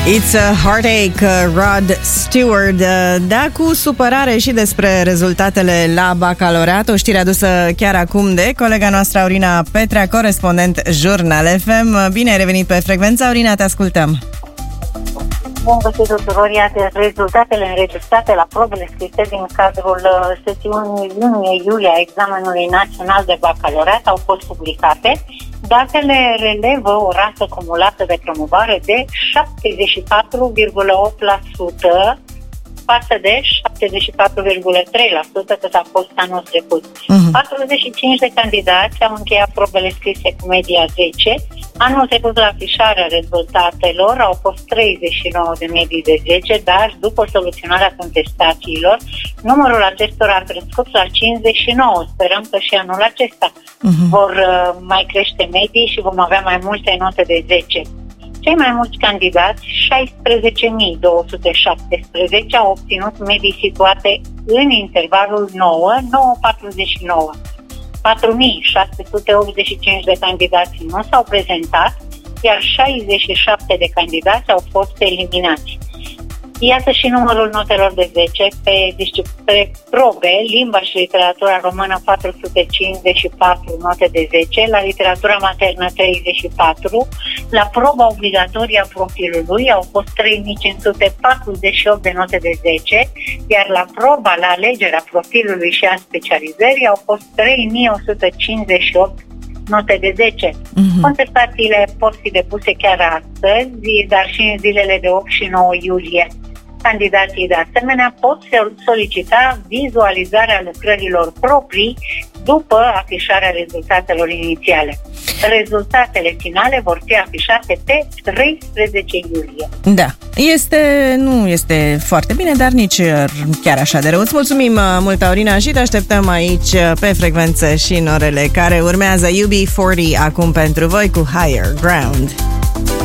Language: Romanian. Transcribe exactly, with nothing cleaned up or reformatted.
It's a Heartache, Rod Stewart. Da, cu supărare și despre rezultatele la bacalaureat. O știre adusă chiar acum de colega noastră Aurina Petrea, corespondent Jurnal F M. Bine ai revenit pe frecvență, Aurina, te ascultăm. Bun găsit tuturor, iată rezultatele înregistrate la probele scrise din cadrul sesiunii iunie-iulie a examenului național de bacalaureat au fost publicate. Datele relevă o rată cumulată de promovare de șaptezeci și patru virgulă opt la sută față de șaptezeci și patru virgulă trei la sută cât a fost anul trecut. Uh-huh. patruzeci și cinci de candidați au încheiat probele scrise cu media zece. Anul trecut la afișarea rezultatelor au fost treizeci și nouă de medii de zece, dar după soluționarea contestațiilor, numărul acestora a crescut la cincizeci și nouă. Sperăm că și anul acesta uh-huh. vor uh, mai crește medii și vom avea mai multe note de zece. Cei mai mulți candidați, șaisprezece mii două sute șaptesprezece, au obținut medii situate în intervalul nouă nouă patruzeci și nouă. patru mii șase sute optzeci și cinci de candidați nu s-au prezentat, iar șaizeci și șapte de candidați au fost eliminați. Iată și numărul notelor de zece pe, pe probe, limba și literatura română patru sute cincizeci și patru note de zece, la literatura maternă treizeci și patru, la proba obligatorie a profilului au fost trei mii cinci sute patruzeci și opt de note de zece, iar la proba la alegerea profilului și a specializării au fost trei mii o sută cincizeci și opt note de zece. Uh-huh. Contestațiile pot fi depuse chiar astăzi, dar și în zilele de opt și nouă iulie. Candidații de asemenea pot solicita vizualizarea lucrărilor proprii după afișarea rezultatelor inițiale. Rezultatele finale vor fi afișate pe treisprezece iulie. Da, este, nu este foarte bine, dar nici chiar așa de rău. Îți mulțumim mult, Aurina, și te așteptăm aici pe frecvență și în orele care urmează. U B patruzeci acum pentru voi cu Higher Ground.